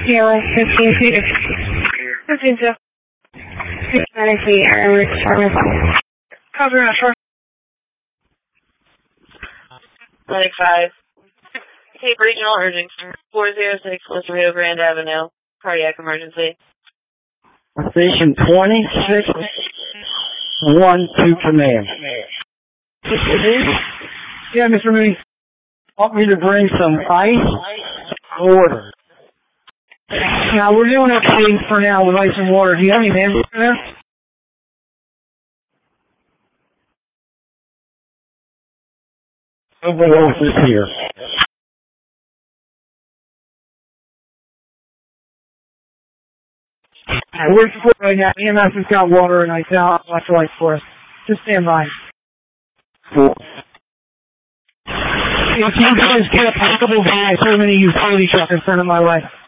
Sierra 15 feet. 15 2. 690 feet, Irish Department. Copy, Rush. 95. Cape Regional Urgent 406 West Rio Grande Avenue. Cardiac emergency. Station 26. 1 to command. Yeah, Mr. Mooney. Want me to bring some ice? Water. Yeah, we're doing okay for now with ice and water. Do you have any man for that? Nobody else is here. We're full right now. EMS has got water and ice out. Electrolytes for us. Just stand by. Cool. If you guys get a packable bag, so many utility trucks and send them my way.